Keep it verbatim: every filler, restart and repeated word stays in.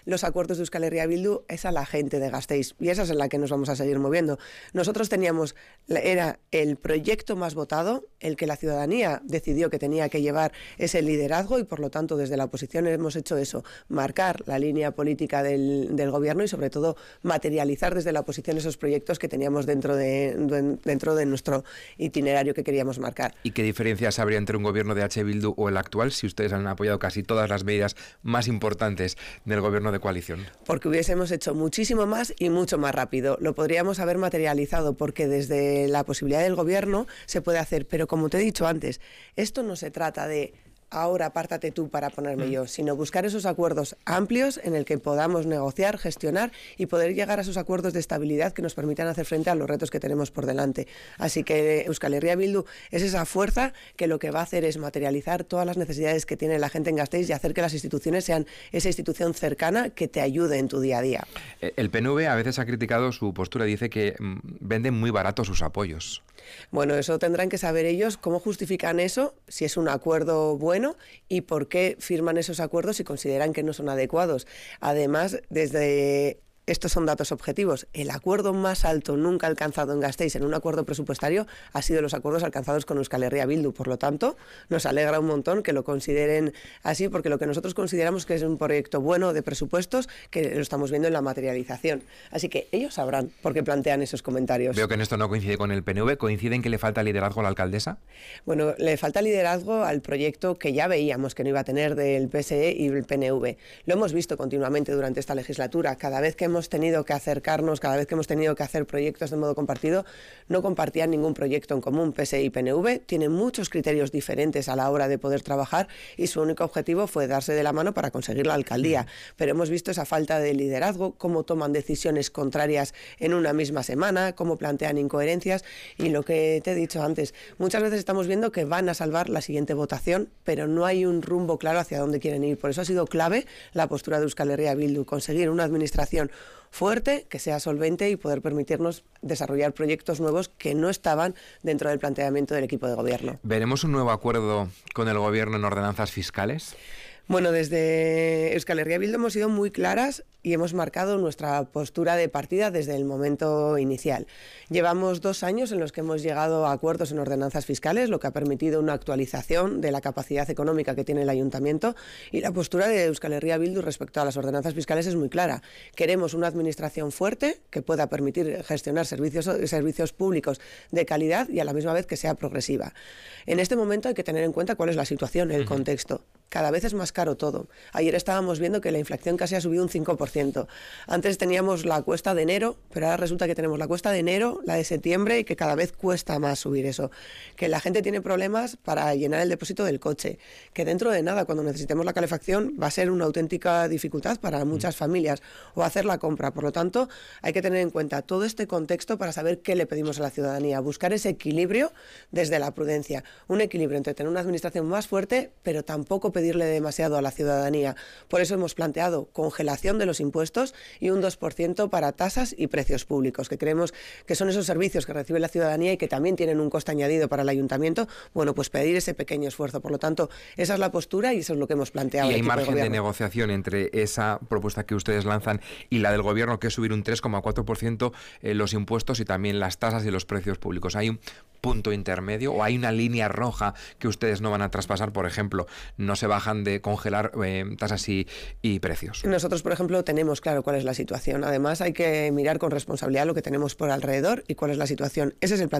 los acuerdos de Euskal Herria Bildu es a la gente de Gasteiz, y esa es en la que nos vamos a seguir moviendo. Nosotros teníamos, era el proyecto más votado, el que la ciudadanía decidió que tenía que llevar ese liderazgo, y por lo tanto desde la oposición hemos hecho eso, marcar la línea política del, del gobierno y sobre todo materializar desde la oposición esos proyectos que teníamos dentro de, de, dentro de nuestro itinerario que queríamos marcar. ¿Y qué diferencias habría entre un gobierno de H. Bildu o el actual si ustedes han apoyado casi todas las medidas más importantes del gobierno de coalición? Porque hubiésemos hecho muchísimo más y mucho más rápido. Lo podríamos haber materializado porque desde la posibilidad del gobierno se puede hacer, pero como te he dicho antes, esto no se trata de ahora apártate tú para ponerme yo, sino buscar esos acuerdos amplios en el que podamos negociar, gestionar y poder llegar a esos acuerdos de estabilidad que nos permitan hacer frente a los retos que tenemos por delante. Así que Euskal Herria Bildu es esa fuerza que lo que va a hacer es materializar todas las necesidades que tiene la gente en Gasteiz y hacer que las instituciones sean esa institución cercana que te ayude en tu día a día. El P N V a veces ha criticado su postura, dice que venden muy barato sus apoyos. Bueno, eso tendrán que saber ellos cómo justifican eso, si es un acuerdo bueno y por qué firman esos acuerdos si consideran que no son adecuados. Además, desde... estos son datos objetivos. El acuerdo más alto nunca alcanzado en Gasteiz en un acuerdo presupuestario ha sido los acuerdos alcanzados con Euskal Herria Bildu. Por lo tanto, nos alegra un montón que lo consideren así, porque lo que nosotros consideramos que es un proyecto bueno de presupuestos, que lo estamos viendo en la materialización. Así que ellos sabrán por qué plantean esos comentarios. Veo que en esto no coincide con el P N V. ¿Coincide en que le falta liderazgo a la alcaldesa? Bueno, le falta liderazgo al proyecto que ya veíamos que no iba a tener del P S E y el P N V. Lo hemos visto continuamente durante esta legislatura. Cada vez que hemos tenido que acercarnos, cada vez que hemos tenido que hacer proyectos de modo compartido, no compartían ningún proyecto en común. P S E y P N V tienen muchos criterios diferentes a la hora de poder trabajar y su único objetivo fue darse de la mano para conseguir la alcaldía. Pero hemos visto esa falta de liderazgo, cómo toman decisiones contrarias en una misma semana, cómo plantean incoherencias y lo que te he dicho antes, muchas veces estamos viendo que van a salvar la siguiente votación, pero no hay un rumbo claro hacia dónde quieren ir. Por eso ha sido clave la postura de Euskal Herria Bildu, conseguir una administración fuerte, que sea solvente y poder permitirnos desarrollar proyectos nuevos que no estaban dentro del planteamiento del equipo de gobierno. ¿Veremos un nuevo acuerdo con el gobierno en ordenanzas fiscales? Bueno, desde Euskal Herria Bildu hemos sido muy claras y hemos marcado nuestra postura de partida desde el momento inicial. Llevamos dos años en los que hemos llegado a acuerdos en ordenanzas fiscales, lo que ha permitido una actualización de la capacidad económica que tiene el ayuntamiento, y la postura de Euskal Herria Bildu respecto a las ordenanzas fiscales es muy clara. Queremos una administración fuerte que pueda permitir gestionar servicios, servicios públicos de calidad y a la misma vez que sea progresiva. En este momento hay que tener en cuenta cuál es la situación, el contexto. Cada vez es más caro todo. Ayer estábamos viendo que la inflación casi ha subido un cinco por ciento. Antes teníamos la cuesta de enero, pero ahora resulta que tenemos la cuesta de enero, la de septiembre, y que cada vez cuesta más subir eso. Que la gente tiene problemas para llenar el depósito del coche. Que dentro de nada, cuando necesitemos la calefacción, va a ser una auténtica dificultad para muchas familias, o hacer la compra. Por lo tanto, hay que tener en cuenta todo este contexto para saber qué le pedimos a la ciudadanía. Buscar ese equilibrio desde la prudencia. Un equilibrio entre tener una administración más fuerte, pero tampoco pedirle demasiado a la ciudadanía. Por eso hemos planteado congelación de los impuestos y un dos por ciento para tasas y precios públicos, que creemos que son esos servicios que recibe la ciudadanía y que también tienen un coste añadido para el ayuntamiento. Bueno, pues pedir ese pequeño esfuerzo. Por lo tanto, esa es la postura y eso es lo que hemos planteado. ¿Y hay margen de negociación entre esa propuesta que ustedes lanzan y la del gobierno, que es subir un tres coma cuatro por ciento eh, los impuestos y también las tasas y los precios públicos? ¿Hay un punto intermedio o hay una línea roja que ustedes no van a traspasar? Por ejemplo, no se bajan de congelar eh, tasas y, y precios. Nosotros, por ejemplo, tenemos claro cuál es la situación. Además, hay que mirar con responsabilidad lo que tenemos por alrededor y cuál es la situación. Ese es el